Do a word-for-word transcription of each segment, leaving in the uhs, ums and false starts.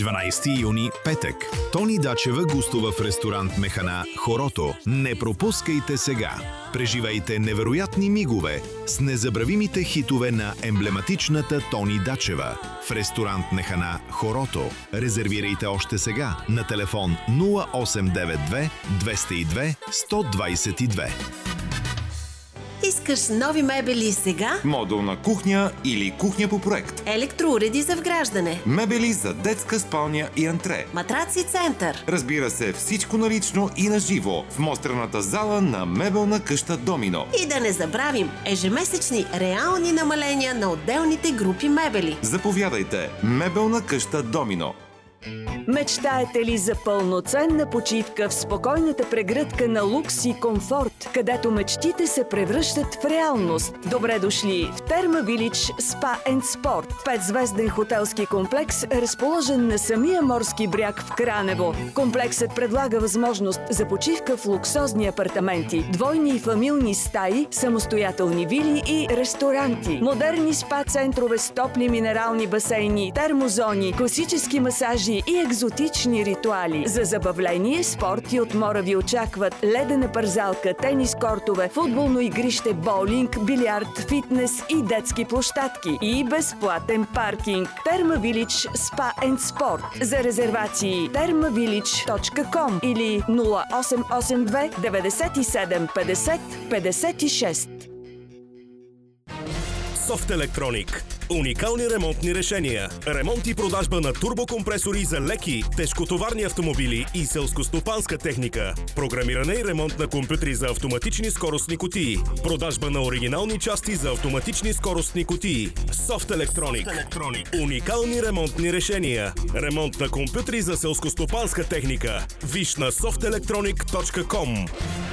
дванайсети юни, петък. Тони Дачева гостува в ресторант Механа Хорото. Не пропускайте сега! Преживейте невероятни мигове с незабравимите хитове на емблематичната Тони Дачева в ресторант Механа Хорото. Резервирайте още сега на телефон нула осем девет две двеста и две сто двайсет и две. Искаш нови мебели сега? Модулна кухня или кухня по проект. Електроуреди за вграждане. Мебели за детска спалня и антре. Матраци център. Разбира се, всичко налично и на живо в мострената зала на мебелна къща Домино. И да не забравим ежемесечни реални намаления на отделните групи мебели. Заповядайте! Мебелна къща Домино. Мечтаете ли за пълноценна почивка в спокойната прегръдка на лукс и комфорт, където мечтите се превръщат в реалност? Добре дошли в Терма Вилидж Спа енд Спорт. Петзвезден хотелски комплекс, разположен на самия морски бряг в Кранево. Комплексът предлага възможност за почивка в луксозни апартаменти, двойни и фамилни стаи, самостоятелни вили и ресторанти, модерни спа центрове с топли минерални басейни, термозони, класически масажи и екзотични ритуали. За забавление, спорт и отмора ви очакват ледена парзалка, тенис кортове, футболно игрище, боулинг, билярд, фитнес и детски площадки. И безплатен паркинг. Терма Вилидж Спа енд Спорт. За резервации терма вилидж точка ком или нула осем осем две деветдесет и седем петдесет петдесет и шест. Софт Електроник. Уникални ремонтни решения. Ремонт и продажба на турбокомпресори за леки, тежкотоварни автомобили и селскостопанска техника. Програмиране и ремонт на компютри за автоматични скоростни кутии. Продажба на оригинални части за автоматични скоростни кутии. Софт Електроник. Уникални ремонтни решения. Ремонт на компютри за селскостопанска техника. Виж на софт електроник точка ком.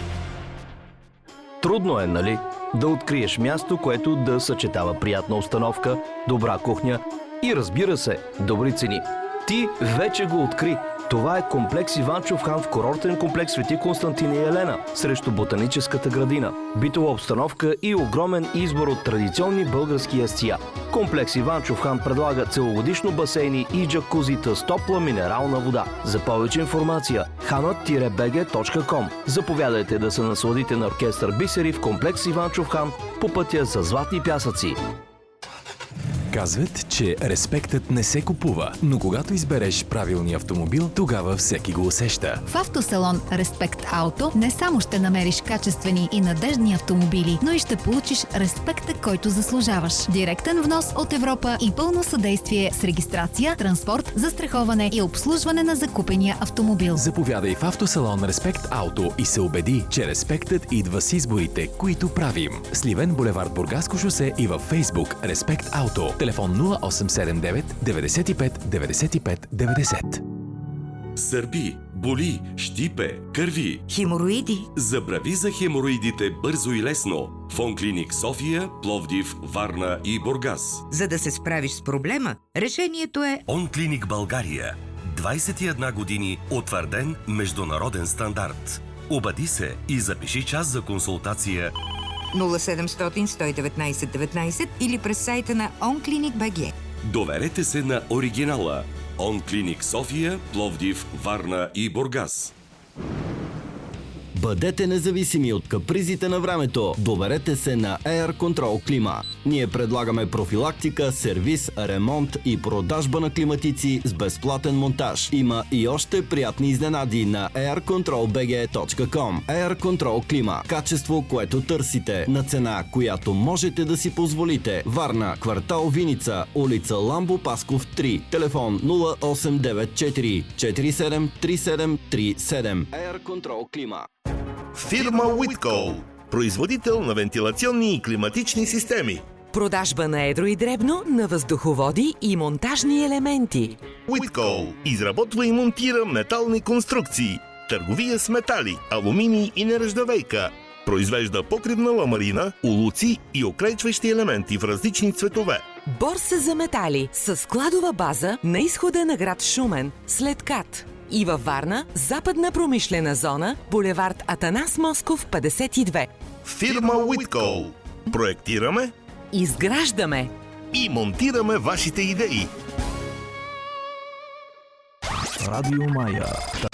Трудно е, нали? Да откриеш място, което да съчетава приятна обстановка, добра кухня и, разбира се, добри цени. Ти вече го откри. Това е комплекс Иванчов хан в курортен комплекс Свети Константин и Елена срещу Ботаническата градина. Битова обстановка и огромен избор от традиционни български ястия. Комплекс Иванчов хан предлага целогодишно басейни и джакузита с топла минерална вода. За повече информация ханът би джи точка ком. Заповядайте да се насладите на оркестър Бисери в комплекс Иванчов хан по пътя за Златни пясъци. Казват, че респектът не се купува, но когато избереш правилния автомобил, тогава всеки го усеща. В автосалон Респект Ауто не само ще намериш качествени и надеждни автомобили, но и ще получиш респекта, който заслужаваш. Директен внос от Европа и пълно съдействие с регистрация, транспорт, застраховане и обслужване на закупения автомобил. Заповядай в автосалон Респект Ауто и се убеди, че респектът идва с изборите, които правим. Сливен, булевард Бургаско шосе и във Фейсбук Респект Ауто. Телефон нула осем седем девет деветдесет и пет деветдесет и пет деветдесет. Сърби, боли, щипе, кърви. Хемороиди. Забрави за хемороидите бързо и лесно. В Онклиник София, Пловдив, Варна и Бургас. За да се справиш с проблема, решението е Онклиник България. двайсет и една години утвърден международен стандарт. Обади се и запиши час за консултация нула седемстотин сто и деветнайсет деветнайсет или през сайта на онклиник точка би джи. Доверете се на оригинала. Онклиник София, Пловдив, Варна и Бургас. Бъдете независими от капризите на времето. Доверете се на Air Control Клима. Ние предлагаме профилактика, сервис, ремонт и продажба на климатици с безплатен монтаж. Има и още приятни изненади на air control би джи точка ком. Air Control Клима. Качество, което търсите, на цена, която можете да си позволите. Варна, квартал Виница, улица Ламбо Пасков три. Телефон нула осем девет четири четири седем три седем три седем. Air Control Клима. Фирма Уиткол. Производител на вентилационни и климатични системи. Продажба на едро и дребно на въздуховоди и монтажни елементи. Уиткол изработва и монтира метални конструкции. Търговия с метали, алуминий и нержавейка. Произвежда покривна ламарина, улуци и оклейчващи елементи в различни цветове. Борса за метали с складова база на изхода на град Шумен, след КАТ. И във Варна, западна промишлена зона, булевард Атанас Москов петдесет и две. Фирма Уиткол. Проектираме, изграждаме и монтираме вашите идеи. Радио Мая.